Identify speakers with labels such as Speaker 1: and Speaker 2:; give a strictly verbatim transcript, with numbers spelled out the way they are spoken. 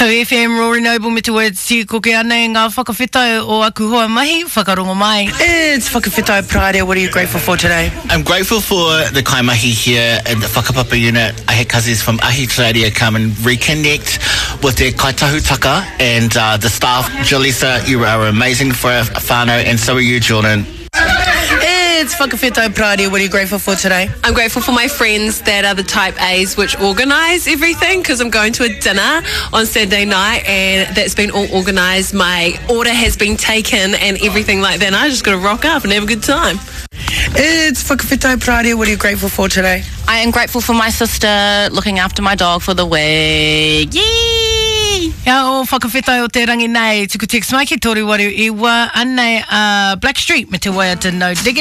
Speaker 1: Tau F M Rory Noble me te word si ko ke ana ngā whakawhitai o aku hoa mahi, whakarongo mai. It's Whakawhitai Pride. What are you grateful for today?
Speaker 2: I'm grateful for the kaimahi here in the Whakapapa unit. I had cousins from Ahi Radio come and reconnect with their kaitahutaka and uh, the staff. Jaleesa, you are amazing for a whānau, and so are you, Jordan.
Speaker 1: It's Whakawhitai Pride. What are you grateful for today?
Speaker 3: I'm grateful for my friends that are the type A's which organise everything, because I'm going to a dinner on Saturday night and that's been all organised. My order has been taken and everything like that, and I just got to rock up and have a good time.
Speaker 1: It's Whakawhitai Pride. What are you grateful for today?
Speaker 4: I am grateful for my sister looking after my dog for the week. Yay!
Speaker 1: Ia o whakawhitai o te rangi nei, tuku text mai ki tori waru iwa anei uh, Black Street me te waia te no dig